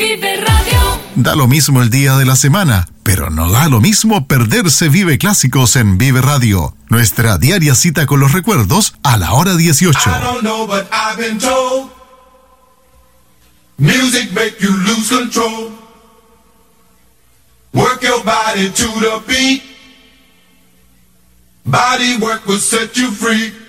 Vive Radio. Da lo mismo el día de la semana, pero no da lo mismo perderse Vive Clásicos en Vive Radio. Nuestra diaria cita con los recuerdos a la hora 18. I don't know, but I've been told music make you lose control. Work your body to the beat. Body work will set you free.